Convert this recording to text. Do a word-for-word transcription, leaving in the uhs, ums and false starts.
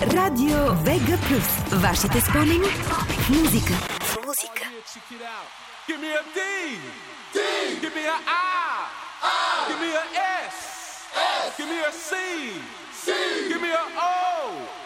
Радио Вега Плюс. Вашите спомени в музика. В музика. Give me a D. D. Give me a I. I. Give me a S. S. Give me a C. C. Give me a O.